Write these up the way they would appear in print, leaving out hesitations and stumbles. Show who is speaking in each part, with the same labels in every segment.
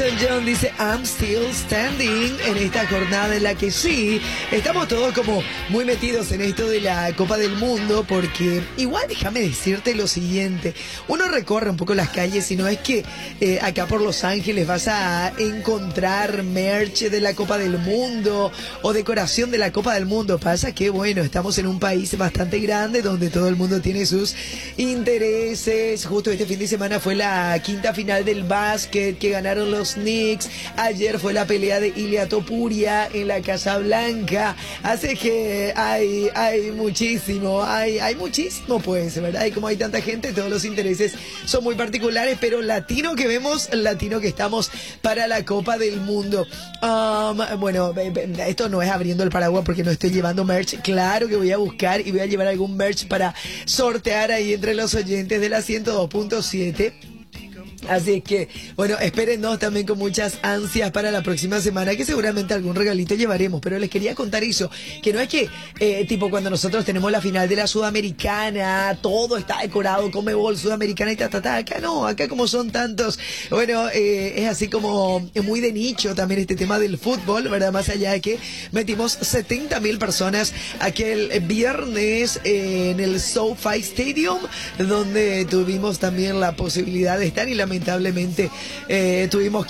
Speaker 1: Elton John dice I'm still standing en esta jornada en la que sí, estamos todos como muy metidos en esto de la Copa del Mundo, porque igual déjame decirte lo siguiente, uno recorre un poco las calles y no es que acá por Los Ángeles vas a encontrar merch de la Copa del Mundo o decoración de la Copa del Mundo. Pasa que bueno, estamos en un país bastante grande donde todo el mundo tiene sus intereses. Justo este fin de semana fue la quinta final del básquet que ganaron los Knicks. Ayer fue la pelea de Ilia Topuria en la Casa Blanca. Así que hay muchísimo pues, ¿verdad? Y como hay tanta gente, todos los intereses son muy particulares, pero latino que vemos, latino que estamos para la Copa del Mundo. Bueno, esto no es abriendo el paraguas porque no estoy llevando merch. Claro que voy a buscar y voy a llevar algún merch para sortear ahí entre los oyentes de la 102.7. Así que, bueno, espérennos también con muchas ansias para la próxima semana, que seguramente algún regalito llevaremos. Pero les quería contar eso, que no es que, tipo, cuando nosotros tenemos la final de la Sudamericana, todo está decorado, Conmebol, Sudamericana y acá no, acá como son tantos, bueno, es así como muy de nicho también este tema del fútbol, ¿verdad? Más allá de que metimos 70.000 personas aquel viernes en el SoFi Stadium, donde tuvimos también la posibilidad de estar y lamentablemente tuvimos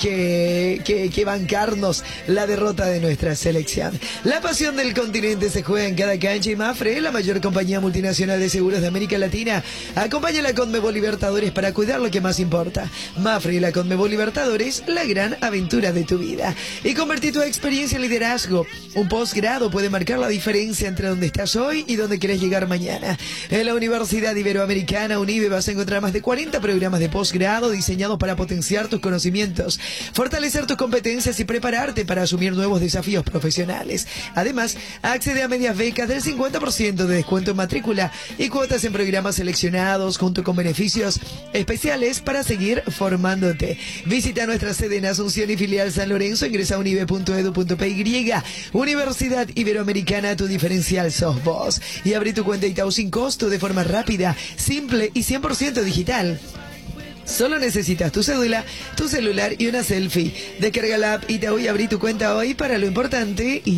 Speaker 1: que bancarnos la derrota de nuestra selección. La pasión del continente se juega en cada cancha y Mapfre, la mayor compañía multinacional de seguros de América Latina, acompaña a la Conmebol Libertadores para cuidar lo que más importa. Mapfre y la Conmebol Libertadores, la gran aventura de tu vida. Y convertir tu experiencia en liderazgo. Un posgrado puede marcar la diferencia entre donde estás hoy y donde querés llegar mañana. En la Universidad Iberoamericana, UNIBE, vas a encontrar más de 40 programas de posgrado diseñados para potenciar tus conocimientos, fortalecer tus competencias y prepararte para asumir nuevos desafíos profesionales. Además, accede a medias becas del 50% de descuento en matrícula y cuotas en programas seleccionados, junto con beneficios especiales para seguir formándote. Visita nuestra sede en Asunción y filial San Lorenzo, ingresa a unive.edu.py. Universidad Iberoamericana, tu diferencial sos vos. Y abrí tu cuenta Itaú sin costo, de forma rápida, simple y 100% digital. Solo necesitas tu cédula, tu celular y una selfie. Descarga la app Itaú y abrí tu cuenta hoy para lo importante y